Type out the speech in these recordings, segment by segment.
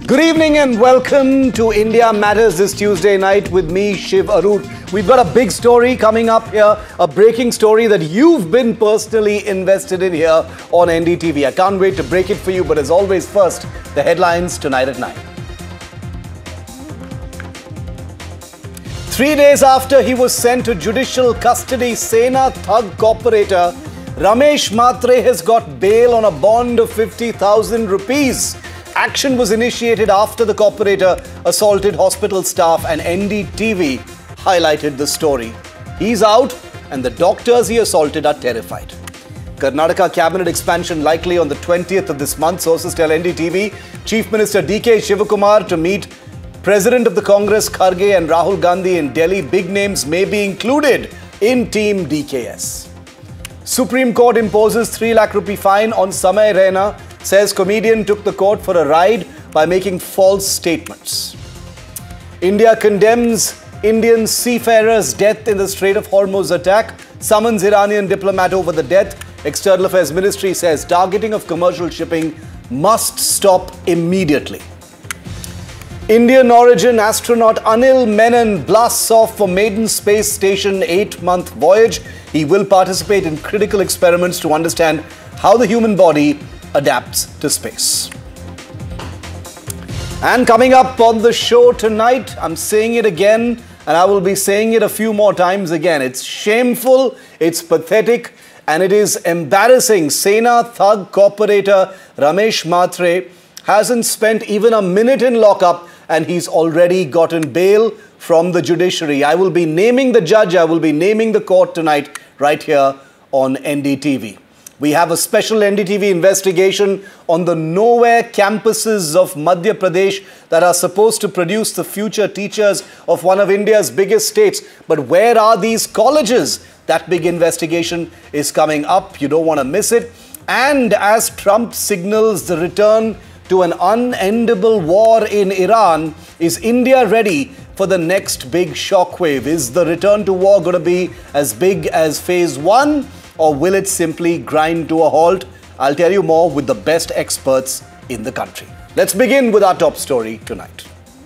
Good evening and welcome to India Matters this Tuesday night with me, Shiv Arut. We've got a big story coming up here, a breaking story that you've been personally invested in here on NDTV. I can't wait to break it for you, but as always, first, the headlines tonight at 9. 3 days after he was sent to judicial custody, Sena thug operator Ramesh Mhatre has got bail on a bond of 50,000 rupees. Action was initiated after the operator assaulted hospital staff, and NDTV highlighted the story. He's out and the doctors he assaulted are terrified. Karnataka cabinet expansion likely on the 20th of this month, sources tell NDTV. Chief Minister DK Shivakumar to meet President of the Congress Kharge and Rahul Gandhi in Delhi. Big names may be included in Team DKS. Supreme Court imposes 3 lakh rupee fine on Samay Raina. Says comedian took the court for a ride by making false statements. India condemns Indian seafarer's death in the Strait of Hormuz attack. Summons Iranian diplomat over the death. External Affairs Ministry says targeting of commercial shipping must stop immediately. Indian origin astronaut Anil Menon blasts off for maiden space station 8-month voyage. He will participate in critical experiments to understand how the human body adapts to space. And coming up on the show tonight, I'm saying it again, and I will be saying it a few more times again. It's shameful, it's pathetic, and it is embarrassing. Sena thug operator Ramesh Mhatre hasn't spent even a minute in lockup, and he's already gotten bail from the judiciary. I will be naming the judge, I will be naming the court tonight, right here on NDTV. We have a special NDTV investigation on the nowhere campuses of Madhya Pradesh that are supposed to produce the future teachers of one of India's biggest states. But where are these colleges? That big investigation is coming up. You don't want to miss it. And as Trump signals the return to an unendable war in Iran, is India ready for the next big shockwave? Is the return to war going to be as big as phase 1? Or will it simply grind to a halt? I'll tell you more with the best experts in the country. Let's begin with our top story tonight.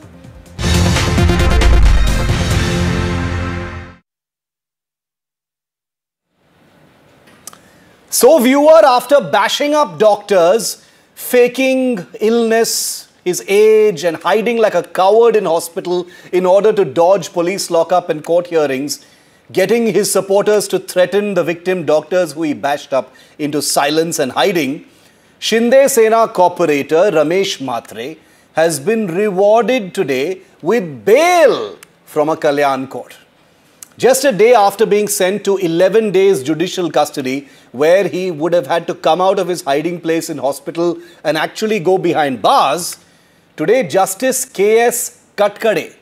So, viewer, after bashing up doctors, faking illness, his age, and hiding like a coward in hospital in order to dodge police lockup and court hearings, getting his supporters to threaten the victim doctors who he bashed up into silence and hiding, Shinde Sena operator Ramesh Mhatre has been rewarded today with bail from a Kalyan court. Just a day after being sent to 11 days judicial custody, where he would have had to come out of his hiding place in hospital and actually go behind bars, today Justice K.S. Katkade,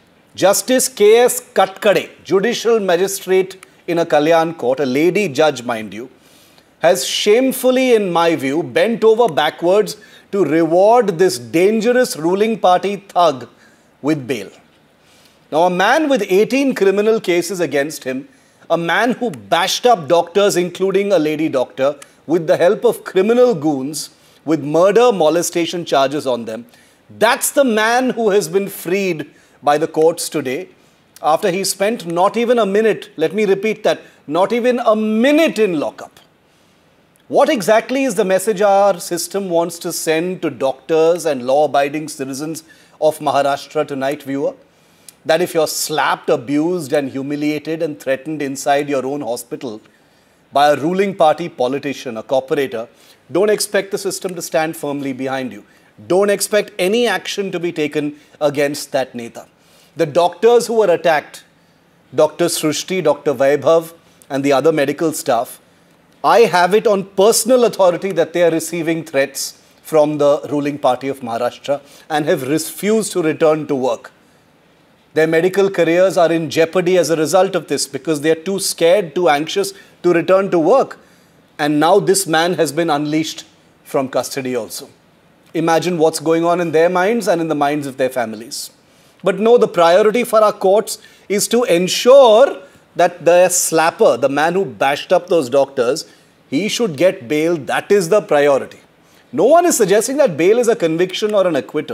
judicial magistrate in a Kalyan court, a lady judge mind you, has shamefully, in my view, bent over backwards to reward this dangerous ruling party thug with bail. Now, a man with 18 criminal cases against him, a man who bashed up doctors, including a lady doctor, with the help of criminal goons with murder, molestation charges on them, that's the man who has been freed by the courts today, after he spent not even a minute, let me repeat that, not even a minute in lockup. What exactly is the message our system wants to send to doctors and law-abiding citizens of Maharashtra tonight, viewer? That if you're slapped, abused and humiliated and threatened inside your own hospital by a ruling party politician, a corporator, don't expect the system to stand firmly behind you. Don't expect any action to be taken against that neta. The doctors who were attacked, Dr. Srushti, Dr. Vaibhav and the other medical staff, I have it on personal authority that they are receiving threats from the ruling party of Maharashtra and have refused to return to work. Their medical careers are in jeopardy as a result of this because they are too scared, too anxious to return to work. And now this man has been unleashed from custody also. Imagine what's going on in their minds and in the minds of their families. But no, the priority for our courts is to ensure that the slapper, the man who bashed up those doctors, he should get bail. That is the priority. No one is suggesting that bail is a conviction or an acquittal.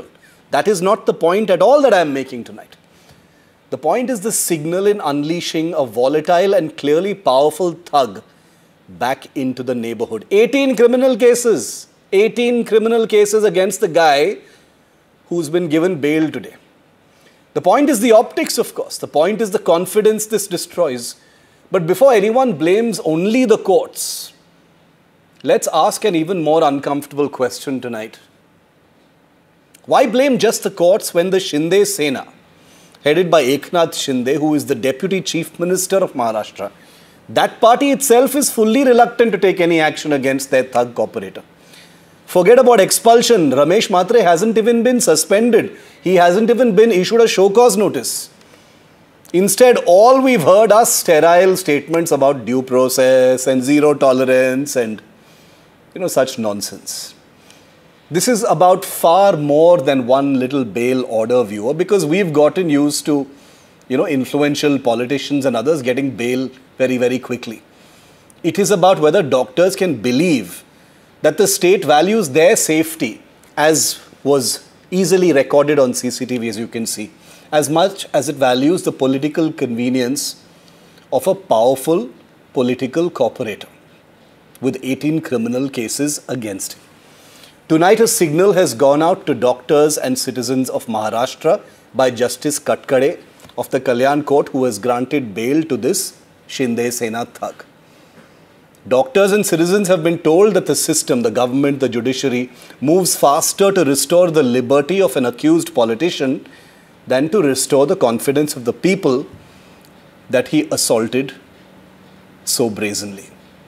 That is not the point at all that I am making tonight. The point is the signal in unleashing a volatile and clearly powerful thug back into the neighborhood. 18 criminal cases. 18 criminal cases against the guy who's been given bail today. The point is the optics, of course. The point is the confidence this destroys. But before anyone blames only the courts, let's ask an even more uncomfortable question tonight. Why blame just the courts when the Shinde Sena, headed by Eknath Shinde, who is the Deputy Chief Minister of Maharashtra, that party itself is fully reluctant to take any action against their thug cooperator? Forget about expulsion. Ramesh Mhatre hasn't even been suspended. He hasn't even been issued a show cause notice. Instead, all we've heard are sterile statements about due process and zero tolerance and, such nonsense. This is about far more than one little bail order, viewer, because we've gotten used to, influential politicians and others getting bail very, very quickly. It is about whether doctors can believe that the state values their safety, as was easily recorded on CCTV, as you can see, as much as it values the political convenience of a powerful political cooperator with 18 criminal cases against him. Tonight, a signal has gone out to doctors and citizens of Maharashtra by Justice Katkade of the Kalyan Court, who has granted bail to this Shinde Sena thug. Doctors and citizens have been told that the system, the government, the judiciary, moves faster to restore the liberty of an accused politician than to restore the confidence of the people that he assaulted so brazenly.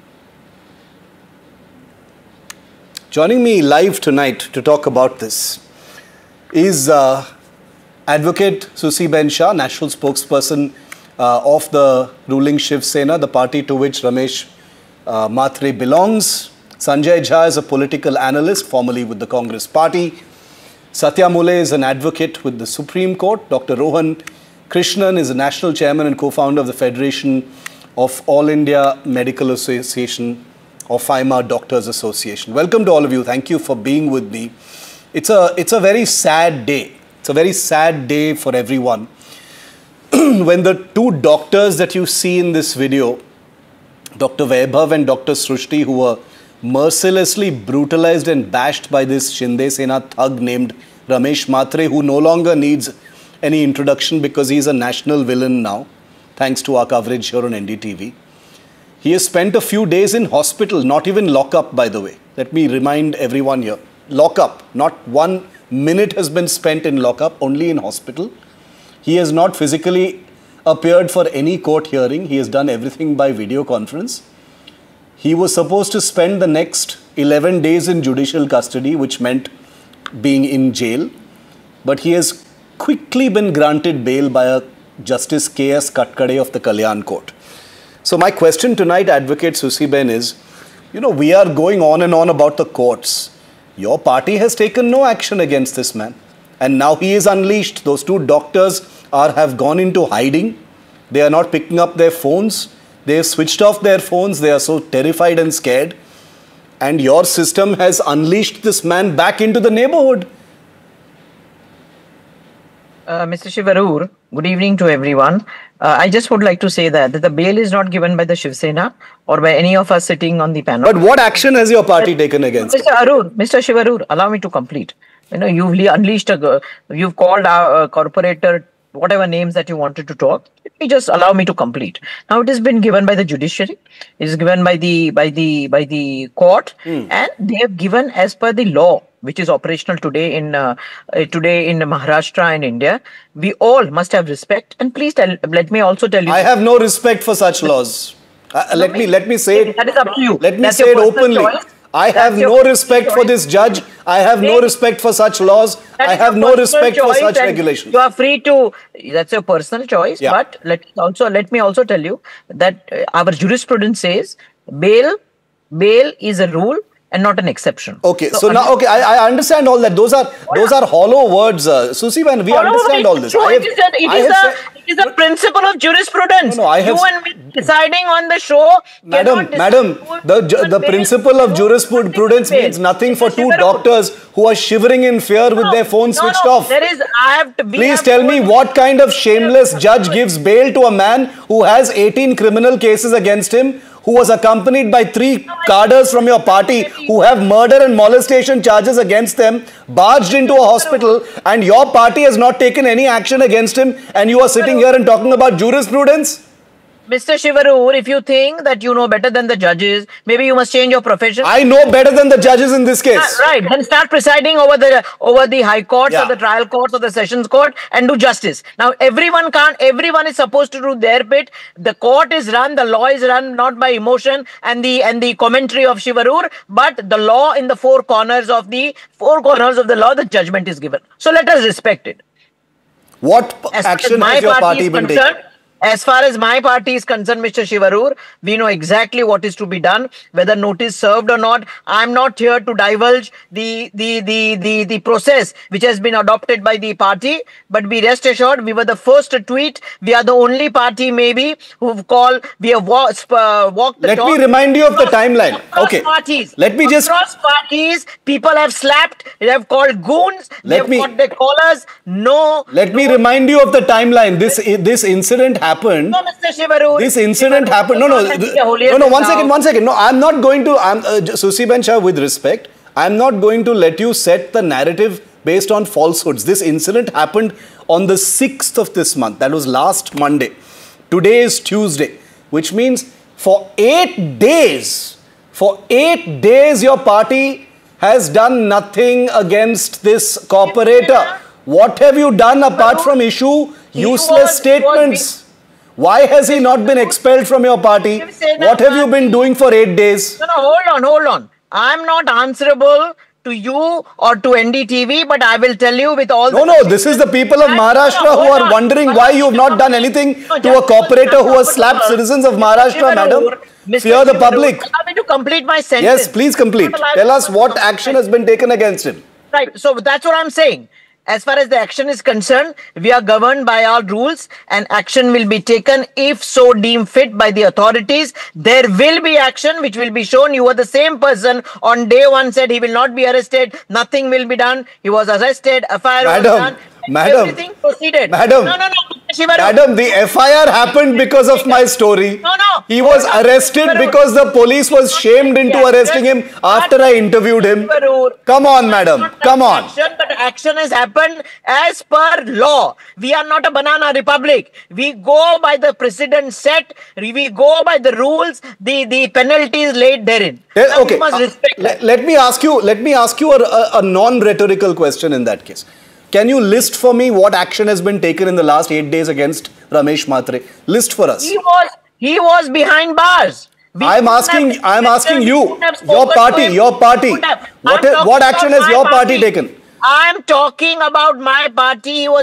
Joining me live tonight to talk about this is Advocate Susiben Shah, national spokesperson of the ruling Shiv Sena, the party to which Ramesh Mhatre belongs. Sanjay Jha is a political analyst, formerly with the Congress party. Satya Mule is an advocate with the Supreme Court. Dr. Rohan Krishnan is a national chairman and co-founder of the Federation of All India Medical Association, or FIMA Doctors Association. Welcome to all of you. Thank you for being with me. It's a very sad day. It's a very sad day for everyone. When the two doctors that you see in this video, Dr. Vaibhav and Dr. Srushti, who were mercilessly brutalized and bashed by this Shinde Sena thug named Ramesh Mhatre, who no longer needs any introduction because he's a national villain now, thanks to our coverage here on NDTV. He has spent a few days in hospital, not even lockup, by the way. Let me remind everyone here. Lockup, not 1 minute has been spent in lockup, only in hospital. He has not physically appeared for any court hearing. He has done everything by video conference. He was supposed to spend the next 11 days in judicial custody, which meant being in jail. But he has quickly been granted bail by a Justice K.S. Katkade of the Kalyan Court. So my question tonight, Advocate Susiben, is, we are going on and on about the courts. Your party has taken no action against this man. And now he is unleashed. Those two doctors have gone into hiding. They are not picking up their phones. They have switched off their phones. They are so terrified and scared. And your system has unleashed this man back into the neighborhood. Mr. Shivarur, good evening to everyone. I just would like to say that the bail is not given by the Shiv Sena or by any of us sitting on the panel. But what action has your party taken against him? Mr. Shivarur, allow me to complete. You've unleashed you've called our corporator, whatever names that you wanted to talk. Let me just allow me to complete. Now it has been given by the judiciary, it is given by the court, and they have given as per the law, which is operational today in Maharashtra and India. We all must have respect. And please let me also tell you, I have no respect for such laws. Let me say it. That is up to you. Let me say it openly. I have no respect for this judge. I have no respect for such laws. I have no respect for such regulations. You are free to, that's your personal choice. Yeah. But let me also tell you that our jurisprudence says bail is a rule and not an exception. Okay, so now, I understand all that. Those are hollow words, Susiben. We understand all this. It It is a principle of jurisprudence. No, I have- You and me deciding on the show. Madam, the principle of jurisprudence means nothing for two doctors who are shivering in fear with their phones switched off. There is. I have to. Please tell me what kind of shameless judge gives bail to a man who has 18 criminal cases against him, who was accompanied by 3 cadres from your party who have murder and molestation charges against them, barged into a hospital, and your party has not taken any action against him, and you are sitting here and talking about jurisprudence? Mr. Shivarur, if you think that you know better than the judges, maybe you must change your profession. I know better than the judges in this case. Right, then start presiding over the high courts or the trial courts or the sessions court and do justice. Now everyone is supposed to do their bit. The court is run, the law is run not by emotion and the commentary of Shivarur, but the law in the four corners of the law, the judgment is given. So let us respect it. What action has your party been taking? As far as my party is concerned, Mr. Shivarur, we know exactly what is to be done, whether notice served or not. I'm not here to divulge the process which has been adopted by the party, but be rest assured, we were the first to tweet. We are the only party maybe we have walked the talk. Let me remind you of the timeline. Okay. Parties. Let me just... Across parties, people have slapped, they have called goons, they have got their collars. Let me remind you of the timeline. This incident happened. No, Mr. Shivarur. This incident happened. No, one second. No, I'm not going to, Susi Ben Shah, with respect, I'm not going to let you set the narrative based on falsehoods. This incident happened on the 6th of this month. That was last Monday. Today is Tuesday, which means for 8 days, your party has done nothing against this corporator. What have you done apart from issue useless statements? Why has he not been expelled from your party? What have you been doing for 8 days? No, hold on. I'm not answerable to you or to NDTV, but I will tell you with all No, this is the people of Maharashtra who are wondering why you have not done anything to a corporator who has slapped citizens of Maharashtra, madam. Fear the public. Allow me to complete my sentence. Yes, please complete. Tell us what action has been taken against him. Right, so that's what I'm saying. As far as the action is concerned, we are governed by our rules and action will be taken if so deemed fit by the authorities. There will be action which will be shown. You are the same person on day one said he will not be arrested. Nothing will be done. He was arrested. FIR was done. Everything proceeded. Madam, the FIR happened because of my story. He was arrested because the police was shamed into arresting him after I interviewed him. Come on, madam. Come on. But action has happened as per law. We are not a banana republic. We go by the precedent set. We go by the rules. The penalties laid therein. Okay. Let me ask you a non-rhetorical question in that case. Can you list for me what action has been taken in the last 8 days against Ramesh Mhatre? List for us. He was behind bars. I'm asking you, your party. What action has your party taken? I'm talking about my party. He was